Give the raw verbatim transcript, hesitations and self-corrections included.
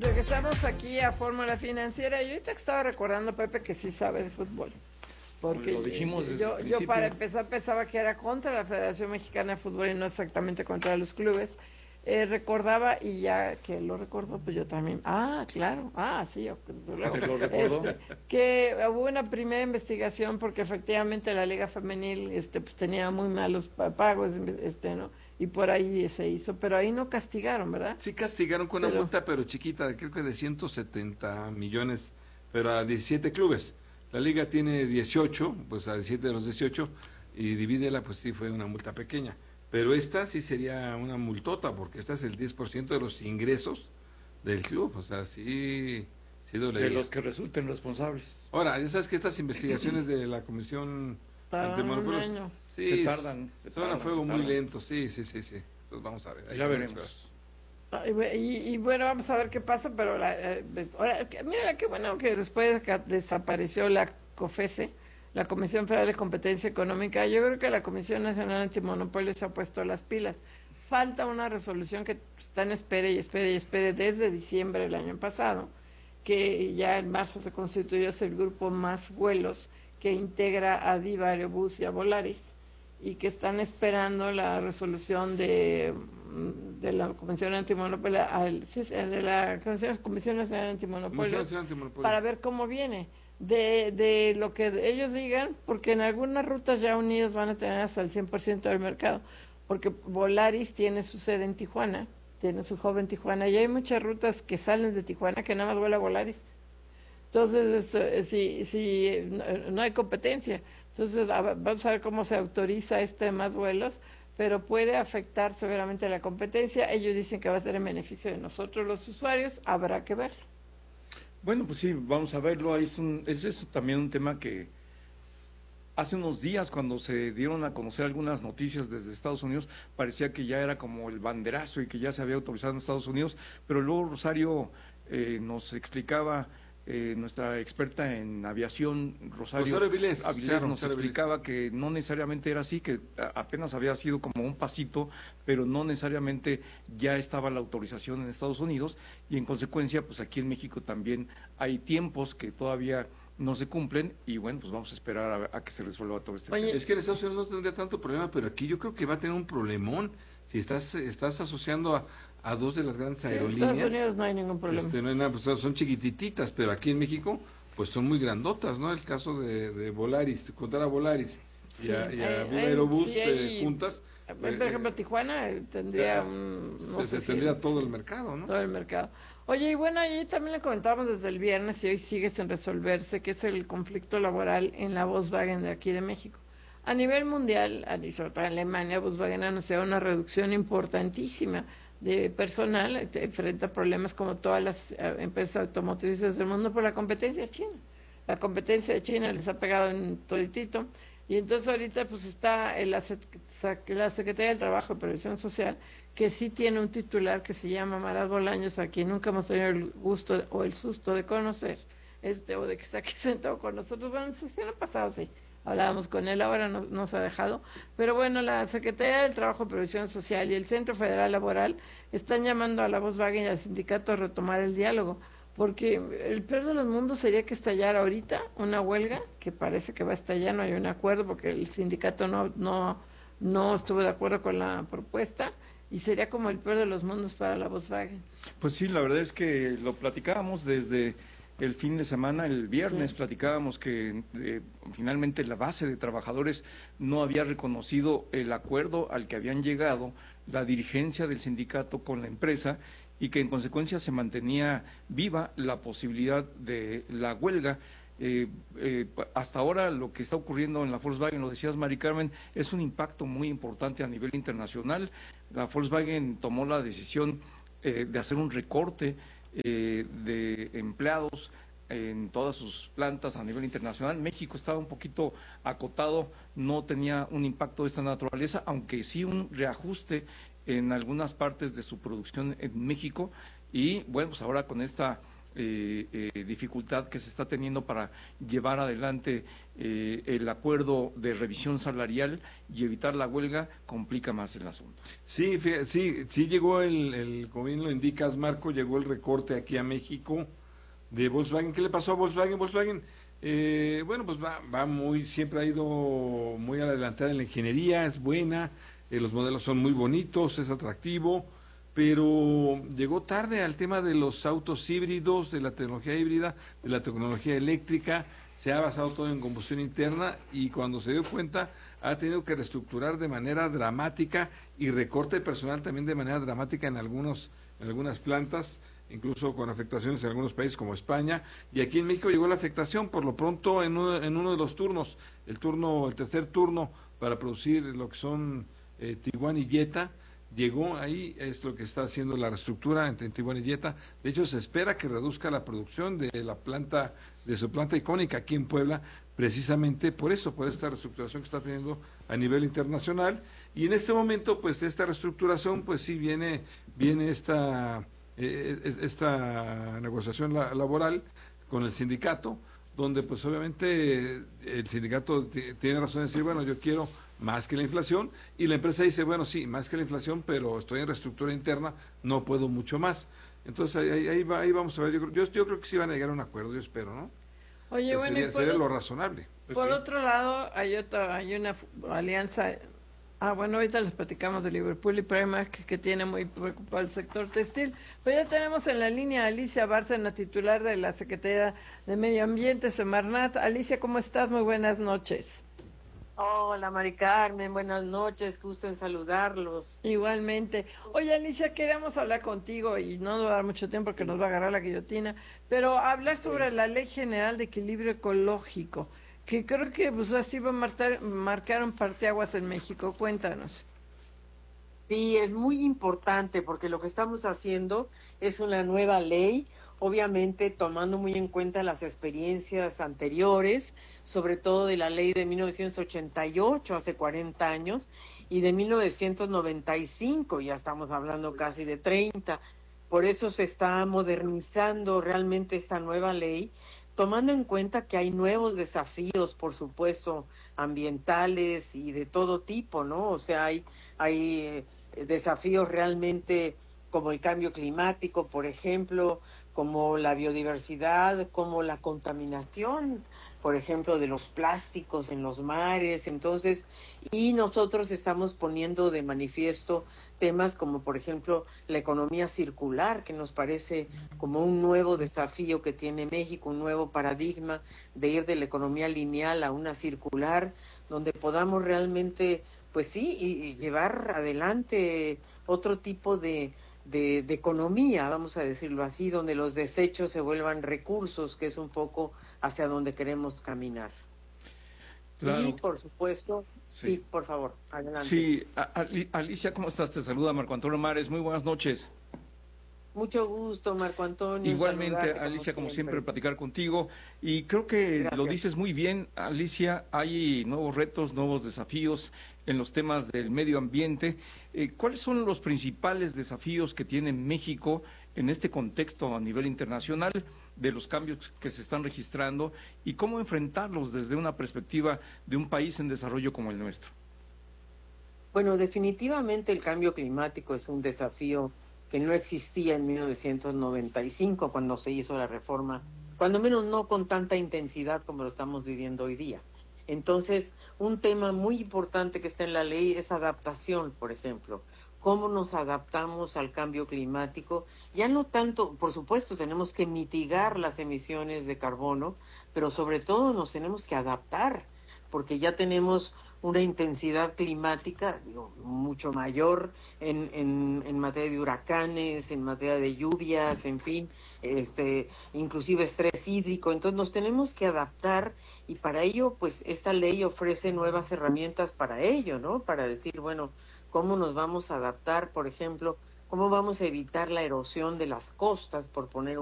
Regresamos aquí a Fórmula Financiera y ahorita que estaba recordando, Pepe, que sí sabe de fútbol. Porque lo dijimos desde yo, el yo para empezar pensaba que era contra la Federación Mexicana de Fútbol y no exactamente contra los clubes. Eh, recordaba, y ya que lo recordó, pues yo también. Ah, claro, ah, sí, desde luego. ¿Te lo recordó? Este, que hubo una primera investigación porque efectivamente la Liga Femenil este, pues, tenía muy malos pagos, este, ¿no? Y por ahí se hizo, pero ahí no castigaron, ¿verdad? Sí castigaron con una Pero- multa, pero chiquita, creo que de ciento setenta millones, pero a diecisiete clubes. La liga tiene dieciocho, pues a diecisiete de los dieciocho, y divídela, pues sí fue una multa pequeña. Pero esta sí sería una multota, porque esta es el diez por ciento de los ingresos del club, o sea, sí, sí dolería. De los que resulten responsables. Ahora, ya sabes que estas investigaciones de la Comisión Tardan un Antimonopolios, año. sí, Se tardan, se son a tardan, fuego se muy tardan. lentos, sí, sí, sí, sí. Entonces vamos a ver. ahí Ya vamos a veremos. Ay, güey, Y, y bueno, vamos a ver qué pasa, pero la, eh, ahora, que- mira qué bueno que después que desapareció la COFESE, la Comisión Federal de Competencia Económica, yo creo que la Comisión Nacional Antimonopolio se ha puesto las pilas. Falta una resolución que está en espere y espere y espere desde diciembre del año pasado, que ya en marzo se constituyó es el grupo Más Vuelos, que integra a Viva Aerobús y a Volaris, y que están esperando la resolución de, de la Comisión Antimonopolio, al, sí, de la Comisión Comisión Nacional Antimonopolio, Comisión Nacional Antimonopolio. para ver cómo viene. De, de lo que ellos digan, porque en algunas rutas ya unidos van a tener hasta el cien por ciento del mercado, porque Volaris tiene su sede en Tijuana, tiene su hub en Tijuana, y hay muchas rutas que salen de Tijuana que nada más vuela Volaris. Entonces, es, si, si no, no hay competencia, entonces a, vamos a ver cómo se autoriza este más vuelos, pero puede afectar severamente a la competencia. Ellos dicen que va a ser en beneficio de nosotros los usuarios, habrá que verlo. Bueno, pues sí, vamos a verlo. Es, un, es eso también un tema que hace unos días, cuando se dieron a conocer algunas noticias desde Estados Unidos, parecía que ya era como el banderazo y que ya se había autorizado en Estados Unidos, pero luego Rosario eh, nos explicaba, eh, nuestra experta en aviación, Rosario, Rosario Vilés, Avilés, claro, nos Rosario explicaba que no necesariamente era así, que a- apenas había sido como un pasito, pero no necesariamente ya estaba la autorización en Estados Unidos, y en consecuencia, pues aquí en México también hay tiempos que todavía no se cumplen, y bueno, pues vamos a esperar a, a que se resuelva todo este Oye, tema. Es que en Estados Unidos no tendría tanto problema, pero aquí yo creo que va a tener un problemón. Si estás estás asociando a, a dos de las grandes En aerolíneas. Estados Unidos no hay ningún problema. Este, no hay nada, pues, son chiquitititas, pero aquí en México pues son muy grandotas, ¿no? El caso de, de Volaris, contar a Volaris Sí, y a, y a hay- Viva hay- Aerobús sí hay- eh, juntas, Por eh, ejemplo, Tijuana eh, tendría eh, un, no se, sé se si- tendría todo sí, el mercado, ¿no? todo el mercado. Oye, y bueno, ahí también le comentábamos desde el viernes y hoy sigue sin resolverse, que es el conflicto laboral en la Volkswagen de aquí de México. A nivel mundial, y sobre todo en Alemania, Volkswagen ha anunciado una reducción importantísima de personal, eh, enfrenta problemas como todas las eh, empresas automotrices del mundo por la competencia china. La competencia de China les ha pegado en toditito, y entonces ahorita pues está en la, Sec- la Secretaría del Trabajo y Previsión Social, que sí tiene un titular que se llama Marat Bolaños, a quien nunca hemos tenido el gusto o el susto de conocer, este o de que está aquí sentado con nosotros. Bueno, en el año pasado sí, hablábamos con él, ahora no nos ha dejado, pero bueno, la Secretaría del Trabajo y Previsión Social y el Centro Federal Laboral están llamando a la Volkswagen y al sindicato a retomar el diálogo, porque el peor de los mundos sería que estallara ahorita una huelga, que parece que va a estallar, no hay un acuerdo porque el sindicato no, no, no estuvo de acuerdo con la propuesta, y sería como el peor de los mundos para la Volkswagen. Pues sí, la verdad es que lo platicábamos desde el fin de semana, el viernes Sí. platicábamos que eh, finalmente la base de trabajadores no había reconocido el acuerdo al que habían llegado la dirigencia del sindicato con la empresa, y que en consecuencia se mantenía viva la posibilidad de la huelga. Eh, eh, hasta ahora lo que está ocurriendo en la Volkswagen, lo decías Mari Carmen, es un impacto muy importante a nivel internacional. La Volkswagen tomó la decisión eh, de hacer un recorte eh, de empleados en todas sus plantas a nivel internacional. México estaba un poquito acotado, no tenía un impacto de esta naturaleza, aunque sí un reajuste en algunas partes de su producción en México. Y bueno, pues ahora con esta eh, eh, dificultad que se está teniendo para llevar adelante eh, el acuerdo de revisión salarial y evitar la huelga, complica más el asunto. Sí, fí- sí, sí llegó el, el, como bien lo indicas, Marco, llegó el recorte aquí a México de Volkswagen. ¿Qué le pasó a Volkswagen? Volkswagen, eh, bueno, pues va, va muy, siempre ha ido muy adelantada en la ingeniería, es buena, eh, los modelos son muy bonitos, es atractivo, pero llegó tarde al tema de los autos híbridos, de la tecnología híbrida, de la tecnología eléctrica. Se ha basado todo en combustión interna y cuando se dio cuenta ha tenido que reestructurar de manera dramática y recorte de personal también de manera dramática en algunos en algunas plantas, incluso con afectaciones en algunos países como España, y aquí en México llegó la afectación por lo pronto en uno, en uno de los turnos, el turno, el tercer turno para producir lo que son eh, Tiguan y Jetta. Llegó ahí, es lo que está haciendo la reestructura entre Tiguan y Jetta. De hecho, se espera que reduzca la producción de la planta, de su planta icónica aquí en Puebla, precisamente por eso, por esta reestructuración que está teniendo a nivel internacional. Y en este momento, pues, de esta reestructuración, pues sí viene, viene esta, eh, esta negociación la, laboral con el sindicato, donde pues obviamente el sindicato tiene razón de decir, bueno, yo quiero más que la inflación, y la empresa dice, bueno, sí, más que la inflación, pero estoy en reestructura interna, no puedo mucho más. Entonces ahí, ahí, va, ahí vamos a ver, yo, yo, yo creo que sí van a llegar a un acuerdo, yo espero, ¿no? Oye, Pero bueno, sería, y por, sería lo razonable. Pues por sí. otro lado, hay otra, hay una alianza. Ah, bueno, ahorita les platicamos de Liverpool y Primark, que tiene muy preocupado el sector textil. Pero ya tenemos en la línea a Alicia Bárcena, titular de la Secretaría de Medio Ambiente, Semarnat. Alicia, ¿cómo estás? Muy buenas noches. Hola, Mari Carmen, buenas noches, gusto en saludarlos. Igualmente. Oye, Alicia, queríamos hablar contigo y no nos va a dar mucho tiempo porque nos va a agarrar la guillotina, pero hablar sobre la Ley General de Equilibrio Ecológico, que creo que pues así va a marcar, marcar un parteaguas en México. Cuéntanos. Sí, es muy importante porque lo que estamos haciendo es una nueva ley, obviamente tomando muy en cuenta las experiencias anteriores, sobre todo de la ley de mil novecientos ochenta y ocho, hace cuarenta años, y de mil novecientos noventa y cinco, ya estamos hablando casi de treinta. Por eso se está modernizando realmente esta nueva ley, tomando en cuenta que hay nuevos desafíos, por supuesto, ambientales y de todo tipo, ¿no? O sea, hay, hay eh, desafíos realmente como el cambio climático, por ejemplo, como la biodiversidad, como la contaminación, por ejemplo, de los plásticos en los mares. Entonces, y nosotros estamos poniendo de manifiesto temas como, por ejemplo, la economía circular, que nos parece como un nuevo desafío que tiene México, un nuevo paradigma de ir de la economía lineal a una circular, donde podamos realmente, pues sí, y, y llevar adelante otro tipo de De, de economía, vamos a decirlo así, donde los desechos se vuelvan recursos, que es un poco hacia donde queremos caminar. Claro. Y, por supuesto, sí, Sí. por favor, adelante. Sí, a- Ali- Alicia, ¿cómo estás? Te saluda Marco Antonio Mares, muy buenas noches. Mucho gusto, Marco Antonio. Igualmente, saludarte, Alicia, como siempre, platicar contigo. Y creo que Gracias. lo dices muy bien, Alicia, hay nuevos retos, nuevos desafíos en los temas del medio ambiente. Eh, ¿Cuáles son los principales desafíos que tiene México en este contexto a nivel internacional de los cambios que se están registrando y cómo enfrentarlos desde una perspectiva de un país en desarrollo como el nuestro? Bueno, definitivamente el cambio climático es un desafío que no existía en mil novecientos noventa y cinco cuando se hizo la reforma, cuando menos no con tanta intensidad como lo estamos viviendo hoy día. Entonces, un tema muy importante que está en la ley es adaptación, por ejemplo. ¿Cómo nos adaptamos al cambio climático? Ya no tanto, por supuesto, tenemos que mitigar las emisiones de carbono, pero sobre todo nos tenemos que adaptar, porque ya tenemos una intensidad climática digo, mucho mayor en, en, en materia de huracanes, en materia de lluvias, en fin, este, inclusive estrés hídrico. Entonces nos tenemos que adaptar y para ello, pues esta ley ofrece nuevas herramientas para ello, ¿no? Para decir, bueno, ¿cómo nos vamos a adaptar, por ejemplo? ¿Cómo vamos a evitar la erosión de las costas, por poner